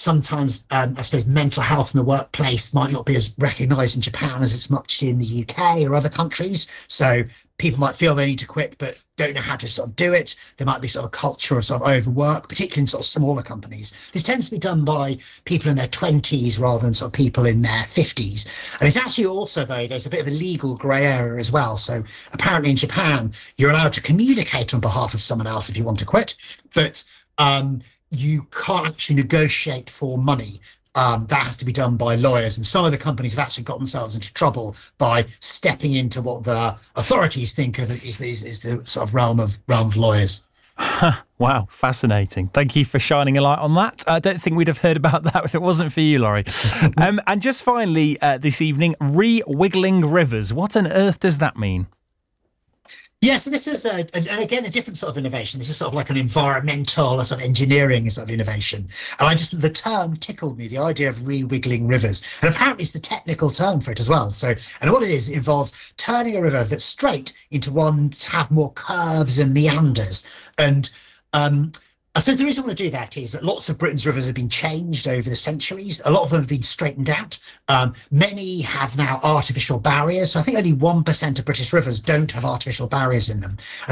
sometimes, I suppose, mental health in the workplace might not be as recognised in Japan as it's much in the UK or other countries. So people might feel they need to quit, but don't know how to sort of do it. There might be sort of a culture of sort of overwork, particularly in sort of smaller companies. This tends to be done by people in their 20s rather than sort of people in their 50s. And it's actually also, though, there's a bit of a legal grey area as well. So apparently in Japan, you're allowed to communicate on behalf of someone else if you want to quit, but you can't actually negotiate for money. That has to be done by lawyers, and some of the companies have actually got themselves into trouble by stepping into what the authorities think of is the sort of realm of lawyers. Wow, fascinating. Thank you for shining a light on that. I don't think we'd have heard about that if it wasn't for you, Laurie. And just finally this evening, re-wiggling rivers. What on earth does that mean? Yeah, so this is, again, a different sort of innovation. This is sort of like an environmental, a sort of engineering sort of innovation. And the term tickled me, the idea of re-wiggling rivers. And apparently it's the technical term for it as well. So, and what it is, it involves turning a river that's straight into one to have more curves and meanders. And I suppose the reason I want to do that is that lots of Britain's rivers have been changed over the centuries. A lot of them have been straightened out. Many have now artificial barriers. So I think only 1% of British rivers don't have artificial barriers in them.